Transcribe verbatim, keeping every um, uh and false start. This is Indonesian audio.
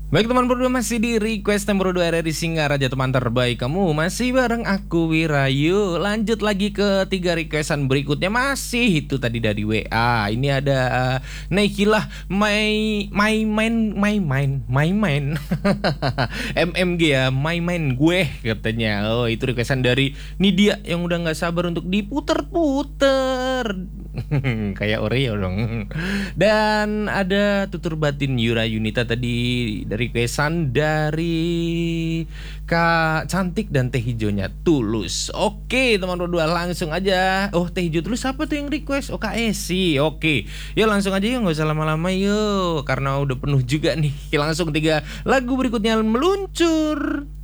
Baik teman berdua, masih di request nomor dua R R I Singaraja, teman terbaik kamu. Masih bareng aku Wirayu. Lanjut lagi ke tiga requestan berikutnya. Masih itu tadi dari W A. Ini ada uh, Naikilah My My Mind My Mind My Mind M M G ya, My Mind gue katanya. Oh, itu requestan dari Nidia yang udah nggak sabar untuk diputer-puter. Kayak Oreo dong. Dan ada tutur batin Yura Yunita tadi dari requestan dari Kak Cantik dan Teh Hijaunya Tulus. Oke teman berdua, langsung aja. Oh, Teh Hijau Tulus siapa tuh yang request? Oh, Kak Esi. Oke, ya langsung aja yuk, nggak usah lama-lama yuk, karena udah penuh juga nih. Langsung tiga lagu berikutnya meluncur.